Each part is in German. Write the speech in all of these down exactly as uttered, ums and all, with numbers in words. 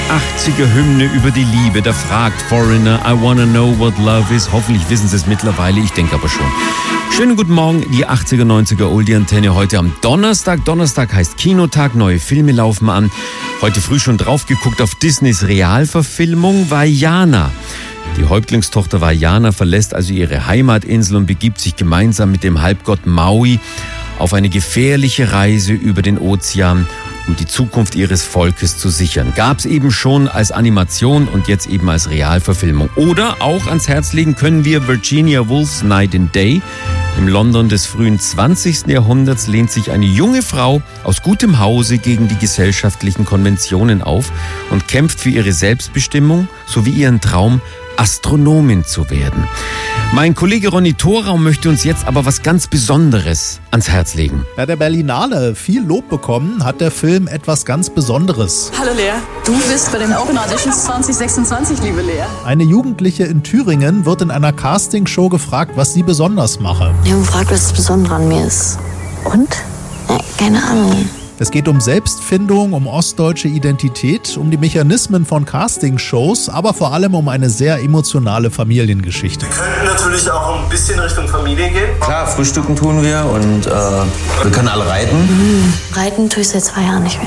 achtziger-Hymne über die Liebe. Da fragt Foreigner, I wanna know what love is. Hoffentlich wissen Sie es mittlerweile, ich denke aber schon. Schönen guten Morgen, die achtziger, neunziger Oldie-Antenne heute am Donnerstag. Donnerstag heißt Kinotag, neue Filme laufen an. Heute früh schon drauf geguckt auf Disneys Realverfilmung Vaiana. Die Häuptlingstochter Vaiana verlässt also ihre Heimatinsel und begibt sich gemeinsam mit dem Halbgott Maui auf eine gefährliche Reise über den Ozean, um die Zukunft ihres Volkes zu sichern. Gab's eben schon als Animation und jetzt eben als Realverfilmung. Oder auch ans Herz legen können wir Virginia Woolf's Night and Day. Im London des frühen zwanzigsten Jahrhunderts lehnt sich eine junge Frau aus gutem Hause gegen die gesellschaftlichen Konventionen auf und kämpft für ihre Selbstbestimmung sowie ihren Traum, Astronomin zu werden. Mein Kollege Ronny Thorau möchte uns jetzt aber was ganz Besonderes ans Herz legen. Bei der Berlinale viel Lob bekommen, hat der Film etwas ganz Besonderes. Hallo Lea, du bist bei den Open Auditions zwanzig sechsundzwanzig, liebe Lea. Eine Jugendliche in Thüringen wird in einer Castingshow gefragt, was sie besonders mache. Ich habe gefragt, was das Besondere an mir ist. Und? Ja, keine Ahnung. Es geht um Selbstfindung, um ostdeutsche Identität, um die Mechanismen von Castingshows, aber vor allem um eine sehr emotionale Familiengeschichte. Wir könnten natürlich auch ein bisschen Richtung Familie gehen. Klar, frühstücken tun wir und äh, wir können alle reiten. Mhm. Reiten tue ich seit zwei Jahren nicht mehr.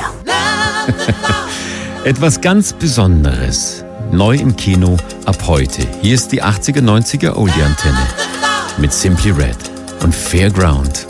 Etwas ganz Besonderes. Neu im Kino ab heute. Hier ist die achtziger, neunziger Oldie-Antenne mit Simply Red und Fairground.